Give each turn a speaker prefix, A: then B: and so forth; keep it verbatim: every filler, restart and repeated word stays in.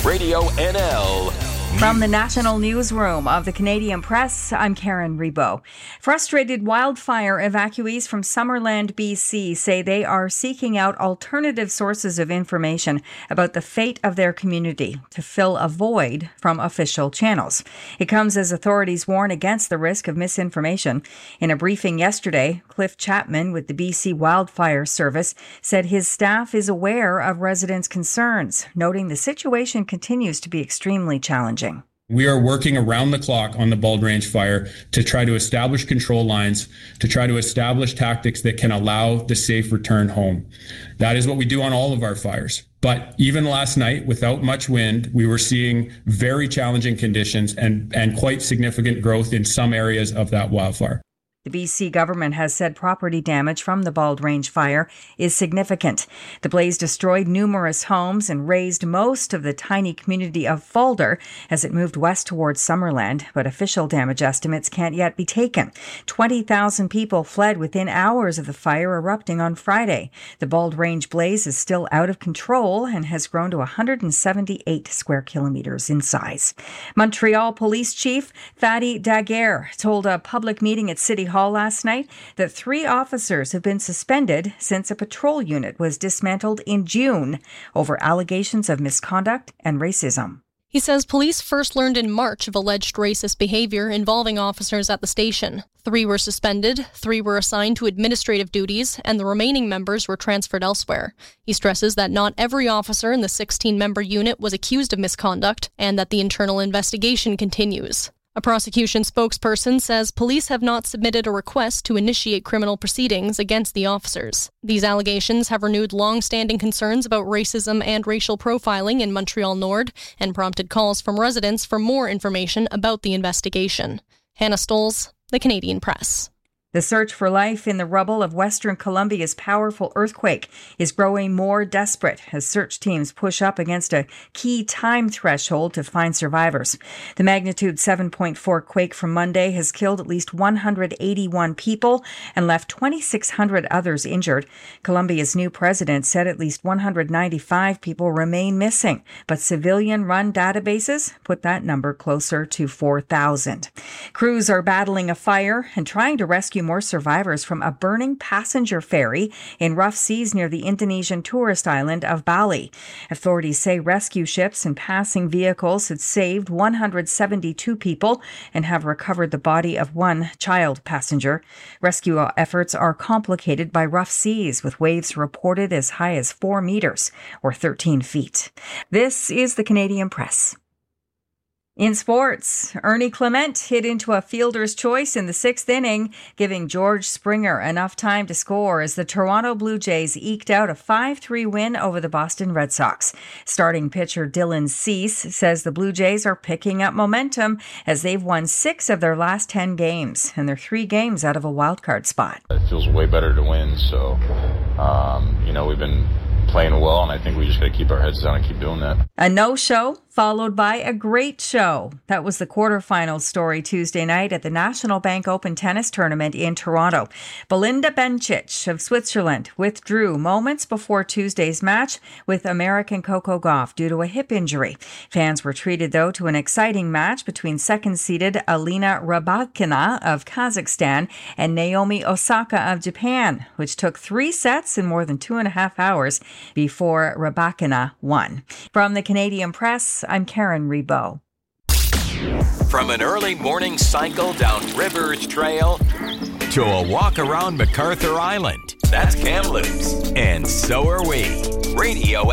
A: Radio N L.
B: From the National Newsroom of the Canadian Press, I'm Karen Rebo. Frustrated wildfire evacuees from Summerland, B C say they are seeking out alternative sources of information about the fate of their community to fill a void from official channels. It comes as authorities warn against the risk of misinformation. In a briefing yesterday, Cliff Chapman with the B C Wildfire Service said his staff is aware of residents' concerns, noting the situation continues to be extremely challenging.
C: We are working around the clock on the Bald Range fire to try to establish control lines, to try to establish tactics that can allow the safe return home. That is what we do on all of our fires. But even last night, without much wind, we were seeing very challenging conditions and, and quite significant growth in some areas of that wildfire.
B: The B C government has said property damage from the Bald Range fire is significant. The blaze destroyed numerous homes and razed most of the tiny community of Falder as it moved west towards Summerland, but official damage estimates can't yet be taken. twenty thousand people fled within hours of the fire erupting on Friday. The Bald Range blaze is still out of control and has grown to one hundred seventy-eight square kilometers in size. Montreal Police Chief Fadi Daguerre told a public meeting at City Hall last night that three officers have been suspended since a patrol unit was dismantled in June over allegations of misconduct and racism.
D: He says police first learned in March of alleged racist behavior involving officers at the station. Three were suspended, three were assigned to administrative duties, and the remaining members were transferred elsewhere. He stresses that not every officer in the sixteen-member unit was accused of misconduct and that the internal investigation continues. A prosecution spokesperson says police have not submitted a request to initiate criminal proceedings against the officers. These allegations have renewed long-standing concerns about racism and racial profiling in Montreal Nord and prompted calls from residents for more information about the investigation. Hannah Stolz, The Canadian Press.
B: The search for life in the rubble of Western Colombia's powerful earthquake is growing more desperate as search teams push up against a key time threshold to find survivors. The magnitude seven point four quake from Monday has killed at least one hundred eighty-one people and left twenty-six hundred others injured. Colombia's new president said at least one hundred ninety-five people remain missing, but civilian-run databases put that number closer to four thousand. Crews are battling a fire and trying to rescue more survivors from a burning passenger ferry in rough seas near the Indonesian tourist island of Bali. Authorities say rescue ships and passing vehicles had saved one hundred seventy-two people and have recovered the body of one child passenger. Rescue efforts are complicated by rough seas, with waves reported as high as four meters or thirteen feet. This is the Canadian Press. In sports, Ernie Clement hit into a fielder's choice in the sixth inning, giving George Springer enough time to score as the Toronto Blue Jays eked out a five three win over the Boston Red Sox. Starting pitcher Dylan Cease says the Blue Jays are picking up momentum as they've won six of their last ten games, and they're three games out of a wildcard spot.
E: It feels way better to win, so, um, you know, we've been playing well, and I think we just got to keep our heads down and keep doing that.
B: A no-show followed by a great show. That was the quarterfinals story Tuesday night at the National Bank Open Tennis Tournament in Toronto. Belinda Bencic of Switzerland withdrew moments before Tuesday's match with American Coco Gauff due to a hip injury. Fans were treated, though, to an exciting match between second-seeded Alina Rybakina of Kazakhstan and Naomi Osaka of Japan, which took three sets in more than two and a half hours before Rybakina won. From the Canadian Press, I'm Karen Rebo.
A: From an early morning cycle down Rivers Trail to a walk around MacArthur Island, that's Kamloops. And so are we. Radio